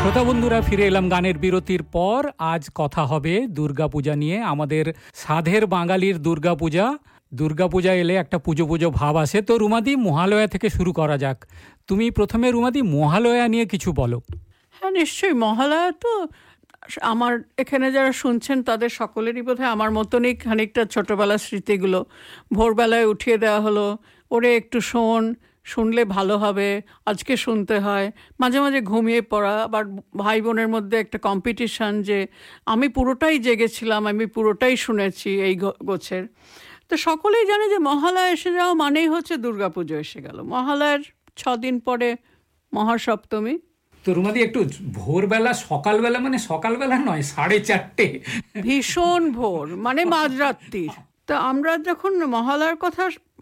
শ্রোতা বন্ধুরা, ফিরে এলাম গানের বিরতির পর। আজ কথা হবে দুর্গাপূজা নিয়ে। আমাদের সাধের বাঙালির দুর্গাপূজা। দুর্গাপূজা এলে একটা পুজো পুজো ভাব আসে। তো রুমাদি, মহালয়া থেকে শুরু করা যাক। তুমি প্রথমে রুমাদি মহালয়া নিয়ে কিছু বলো। হ্যাঁ, নিশ্চয়ই। মহালয়া তো আমার এখানে যারা শুনছেন তাদের সকলেরই বোধহয় আমার মতনই খানিকটা ছোটোবেলার স্মৃতিগুলো। ভোরবেলায় উঠিয়ে দেওয়া হলো, ওরে একটু শুনলে ভালো হবে, আজকে শুনতে হয়। মাঝে মাঝে ঘুমিয়ে পড়া, আবার ভাই বোনের মধ্যে একটা কম্পিটিশান যে আমি পুরোটাই জেগেছিলাম, আমি পুরোটাই শুনেছি এই গোছের। তো সকলেই জানে যে মহালয়া এসে যাওয়া মানেই হচ্ছে দুর্গাপুজো এসে গেল। মহালয়ার 6 দিন পরে মহাসপ্তমী। তো রুমাদি, একটু ভোরবেলা, সকালবেলা, মানে সকালবেলা নয়, 4:30, ভীষণ ভোর, মানে মাঝরাত্রির। তা আমরা যখন মহালয়ার কথা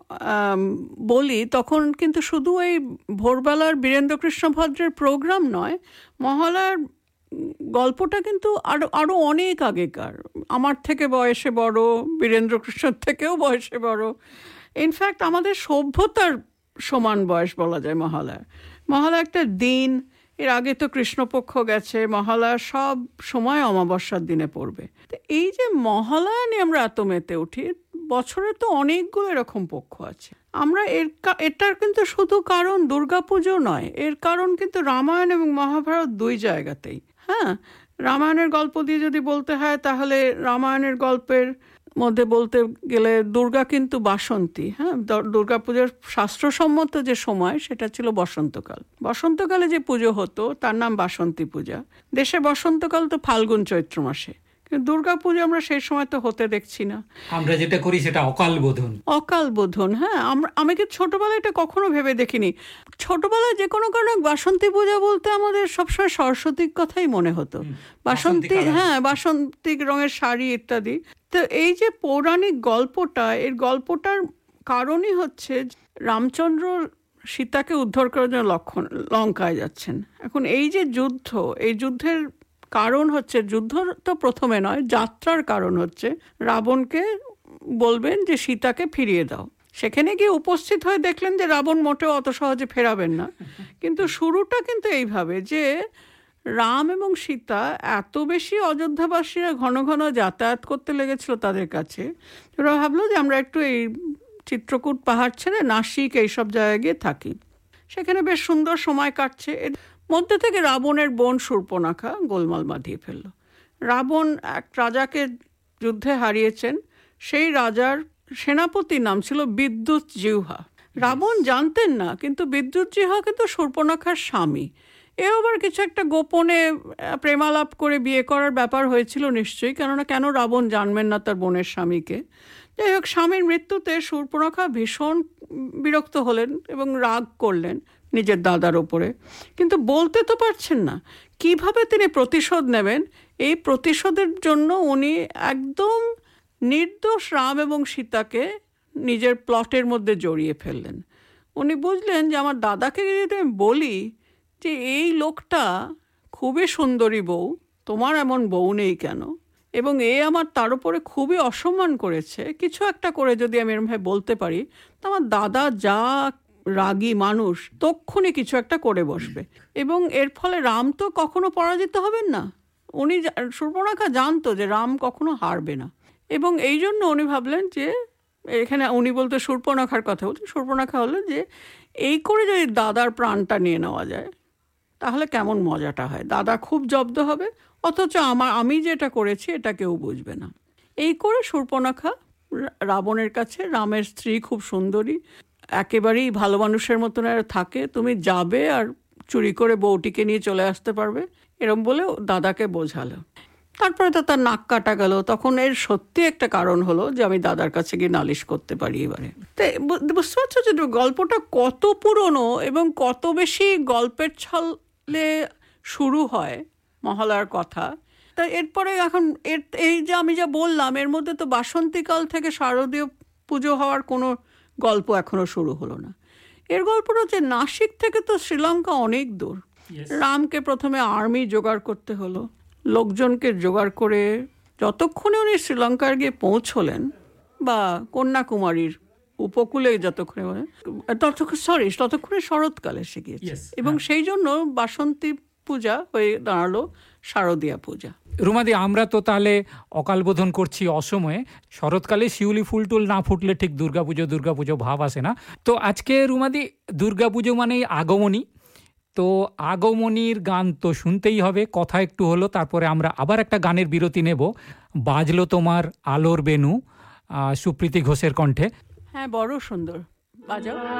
বলি তখন কিন্তু শুধু এই ভোরবেলার বীরেন্দ্রকৃষ্ণ ভদ্রের প্রোগ্রাম নয়, মহালয়ার গল্পটা কিন্তু আরও অনেক আগেকার। আমার থেকে বয়সে বড়, বীরেন্দ্রকৃষ্ণর থেকেও বয়সে বড়, ইনফ্যাক্ট আমাদের সভ্যতার সমান বয়স বলা যায় মহালয়া একটা দিন। এর আগে তো কৃষ্ণপক্ষ গেছে, মহালয়া সব সময় অমাবস্যার দিনে পড়বে। তো এই যে মহালয়া নিয়ে আমরা এত মেতে উঠি, বছরে তো অনেকগুলো এরকম পক্ষ আছে। আমরা এটার কিন্তু শুধু কারণ দুর্গাপুজো নয়, এর কারণ কিন্তু রামায়ণ এবং মহাভারত দুই জায়গাতেই। হ্যাঁ, রামায়ণের গল্প দিয়ে যদি বলতে হয় তাহলে রামায়ণের গল্পের মধ্যে বলতে গেলে দুর্গা কিন্তু বাসন্তী। হ্যাঁ, দুর্গাপূজার শাস্ত্রসম্মত যে সময় সেটা ছিল বসন্তকাল। বসন্তকালে যে পুজো হতো তার নাম বাসন্তী পূজা। দেশে বসন্তকাল তো ফাল্গুন চৈত্র মাসে, কিন্তু দুর্গাপুজো আমরা সেই সময় তো হতে দেখছি না। আমরা যেটা করি সেটা অকাল বোধন। হ্যাঁ, আমি কি ছোটবেলায় এটা কখনো ভেবে দেখিনি। ছোটবেলায় যে কোনো কারণে বাসন্তী পূজা বলতে আমাদের সবসময় সরস্বতীর কথাই মনে হতো। বাসন্তী, হ্যাঁ, বাসন্তী রঙের শাড়ি ইত্যাদি। তো এই যে পৌরাণিক গল্পটা, এর গল্পটার কারণই হচ্ছে রামচন্দ্র সীতাকে উদ্ধার করার জন্য লঙ্কায় যাচ্ছেন। এখন এই যে যুদ্ধ, এই যুদ্ধের কারণ হচ্ছে, যুদ্ধ তো প্রথমে নয়, যাত্রার কারণ হচ্ছে রাবণকে বলবেন যে সীতাকে ফিরিয়ে দাও। সেখানে গিয়ে উপস্থিত হয়ে দেখলেন যে রাবণ মোটেও অত সহজে ফেরাবেন না। কিন্তু শুরুটা কিন্তু এইভাবে যে রাম এবং সীতা এত বেশি অযোধ্যাবাসীরা ঘন ঘন যাতায়াত করতে লেগেছিল তাদের কাছে, ওরা ভাবলো যে আমরা একটু এই চিত্রকূট পাহাড় ছেড়ে নাসিক এইসব জায়গায় গিয়ে থাকি। সেখানে বেশ সুন্দর সময় কাটছে। মধ্যে থেকে রাবণের বোন শূর্পণখা গোলমাল বাঁধিয়ে ফেলল। রাবণ এক রাজাকে যুদ্ধে হারিয়েছেন, সেই রাজার সেনাপতির নাম ছিল বিদ্যুৎ জিহ্বা। রাবণ জানতেন না, কিন্তু বিদ্যুৎ জিহ্বা কিন্তু শূর্পণখার স্বামী। এও আবার কিছু একটা গোপনে প্রেমালাপ করে বিয়ে করার ব্যাপার হয়েছিল নিশ্চয়ই, কেন রাবণ জানবেন না তার বোনের স্বামীকে। যাই হোক, স্বামীর মৃত্যুতে শূর্পণখা ভীষণ বিরক্ত হলেন এবং রাগ করলেন নিজের দাদার ওপরে, কিন্তু বলতে তো পারছেন না কিভাবে তিনি প্রতিশোধ নেবেন। এই প্রতিশোধের জন্য উনি একদম নির্দোষ রাম এবং সীতাকে নিজের প্লটের মধ্যে জড়িয়ে ফেললেন। উনি বুঝলেন যে আমার দাদাকে যদি আমি বলি যে এই লোকটা খুবই সুন্দরী বউ, তোমার এমন বউ নেই কেন, এবং এ আমার তার উপরে খুবই অসম্মান করেছে, কিছু একটা করে যদি আমি এরকমভাবে বলতে পারি, তো আমার দাদা যা রাগী মানুষ, তক্ষুনি কিছু একটা করে বসবে, এবং এর ফলে রাম তো কখনো পরাজিত হবেন না। শূর্পণখা জানতো যে রাম কখনো হারবে না, এবং এই জন্য উনি ভাবলেন যে, এখানে উনি বলতে শূর্পণখার কথা বলতে, শূর্পণখা হলো যে এই করে যদি দাদার প্রাণটা নিয়ে নেওয়া যায় তাহলে কেমন মজাটা হয়। দাদা খুব জব্দ হবে, অথচ আমি যেটা করেছি এটা কেউ বুঝবে না। এই করে শূর্পণখা রাবণের কাছে, রামের স্ত্রী খুব সুন্দরী, একেবারেই ভালো মানুষের মতন থাকে, তুমি যাবে আর চুরি করে বউটিকে নিয়ে চলে আসতে পারবে, এরম বলে দাদাকে বোঝালো। তারপরে তো তার নাক কাটা গেল। তখন এর সত্যি একটা কারণ হলো যে আমি দাদার কাছে গিয়ে নালিশ করতে পারি এবারে। তো বুঝতে পারছো যে গল্পটা কত পুরনো এবং কত বেশি গল্পের ছলে শুরু হয় মহালয়ার কথা। তা এরপরে এখন এই যে আমি যা বললাম, এর মধ্যে তো বাসন্তীকাল থেকে শারদীয় পুজো হওয়ার কোনো গল্প এখনো শুরু হলো না। এর গল্পটা হচ্ছে নাসিক থেকে তো শ্রীলঙ্কা অনেক দূর। রামকে প্রথমে আর্মি জোগাড় করতে হলো, লোকজনকে জোগাড় করে যতক্ষণে উনি শ্রীলঙ্কার গিয়ে পৌঁছলেন, বা কন্যাকুমারীর উপকূলে যতক্ষণে ততক্ষণে শরৎকালে এসে গিয়েছে, এবং সেই জন্য বাসন্তী পূজা হয়ে দাঁড়ালো শারদীয়া পূজা। রুমাদি, আমরা তো তাহলে অকাল বোধন করছি অসময়ে। শরৎকালে শিউলি ফুল টুল না ফুটলে ঠিক দুর্গাপুজো ভাব আসে না। তো আজকে রুমাদি দুর্গাপুজো মানেই আগমনী, তো আগমনীর গান তো শুনতেই হবে। কথা একটু হলো, তারপরে আমরা আবার একটা গানের বিরতি নেব। বাজলো তোমার আলোর বেনু, সুপ্রীতি ঘোষের কণ্ঠে। হ্যাঁ, বড় সুন্দর, বাজাও।